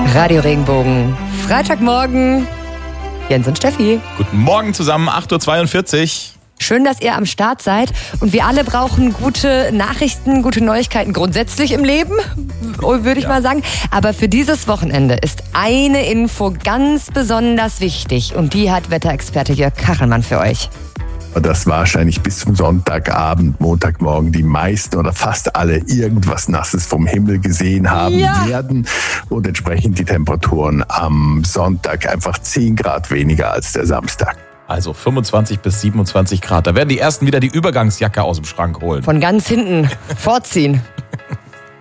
Radio Regenbogen, Freitagmorgen, Jens und Steffi. Guten Morgen zusammen, 8.42 Uhr. Schön, dass ihr am Start seid. Und wir alle brauchen gute Nachrichten, gute Neuigkeiten grundsätzlich im Leben, würde ich mal sagen. Aber für dieses Wochenende ist eine Info ganz besonders wichtig. Und die hat Wetterexperte Jörg Kachelmann für euch. Dass wahrscheinlich bis zum Sonntagabend, Montagmorgen die meisten oder fast alle irgendwas Nasses vom Himmel gesehen haben werden und entsprechend die Temperaturen am Sonntag einfach 10 Grad weniger als der Samstag. Also 25 bis 27 Grad. Da werden die Ersten wieder die Übergangsjacke aus dem Schrank holen. Von ganz hinten vorziehen.